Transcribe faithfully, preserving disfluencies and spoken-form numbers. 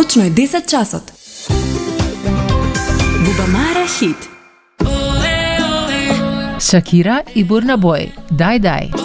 Точно е десет часот. Бубамара хит. Шакира и Бурна Бой. Дај, дај.